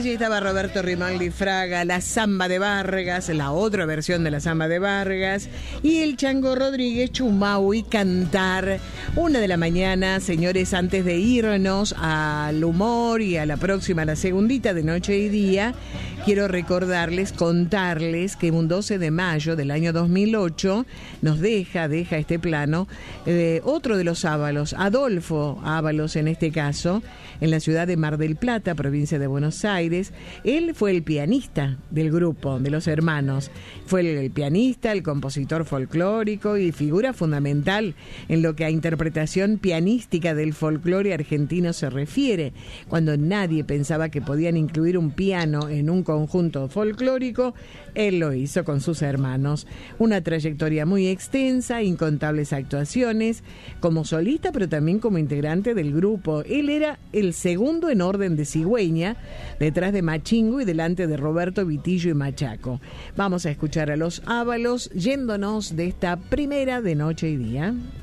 Allí estaba Roberto Rimaldi Fraga, la samba de Vargas, la otra versión de la samba de Vargas, y el Chango Rodríguez Chumaui Cantar. 1:00 a.m, señores, antes de irnos al humor y a la próxima, la segundita de Noche y Día, quiero recordarles, contarles que un 12 de mayo del año 2008 nos deja este plano otro de los Ábalos, Adolfo Ábalos en este caso, en la ciudad de Mar del Plata, provincia de Buenos Aires. Él fue el pianista del grupo, de los hermanos. Fue el pianista, el compositor folclórico y figura fundamental en lo que a interpretación pianística del folclore argentino se refiere. Cuando nadie pensaba que podían incluir un piano en un conjunto folclórico, él lo hizo con sus hermanos. Una trayectoria muy extensa, incontables actuaciones como solista, pero también como integrante del grupo. Él era el segundo en orden de cigüeña, detrás de Machingo y delante de Roberto, Vitillo y Machaco. Vamos a escuchar a los Ábalos yéndonos de esta primera de Noche y Día.